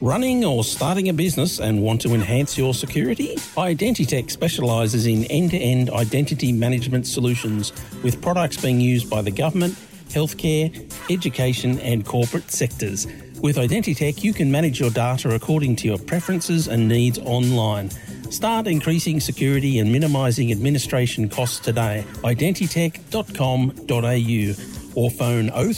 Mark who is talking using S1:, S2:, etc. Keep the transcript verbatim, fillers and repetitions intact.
S1: Running or starting a business and want to enhance your security? Identitech specialises in end-to-end identity management solutions with products being used by the government, healthcare, education and corporate sectors. With Identitech, you can manage your data according to your preferences and needs online. Start increasing security and minimising administration costs today. identitech dot com dot a u or phone oh